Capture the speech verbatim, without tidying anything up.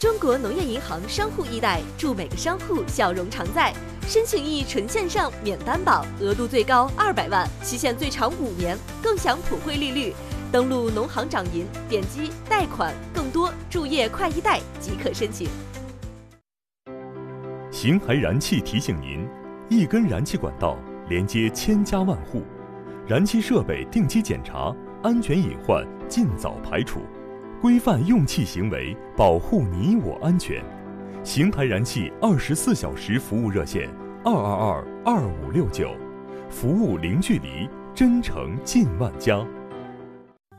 中国农业银行商户易贷，祝每个商户笑容常在。申请易纯线上免担保，额度最高二百万，期限最长五年，更享普惠利率。登录农行掌银，点击贷款，更多注页快易贷即可申请。 邢台燃气提醒您：一根燃气管道连接千家万户，燃气设备定期检查，安全隐患尽早排除，规范用气行为，保护你我安全。邢台燃气二十四小时服务热线：二二二二五六九，服务零距离，真诚近万家。